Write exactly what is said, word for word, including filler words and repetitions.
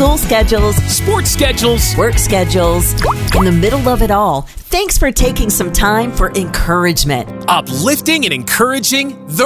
School schedules, sports schedules, work schedules. In the middle of it all, thanks for taking some time for encouragement. uplifting and encouraging the